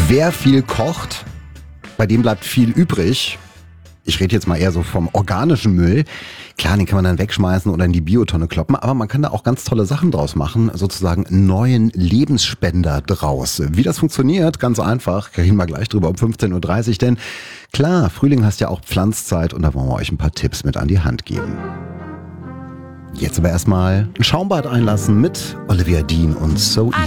Wer viel kocht, bei dem bleibt viel übrig. Ich rede jetzt mal eher so vom organischen Müll. Klar, den kann man dann wegschmeißen oder in die Biotonne kloppen, aber man kann da auch ganz tolle Sachen draus machen, sozusagen einen neuen Lebensspender draus. Wie das funktioniert, ganz einfach, reden wir gleich drüber um 15.30 Uhr, denn klar, Frühling heißt ja auch Pflanzzeit und da wollen wir euch ein paar Tipps mit an die Hand geben. Jetzt aber erstmal ein Schaumbad einlassen mit Olivia Dean und So Easy.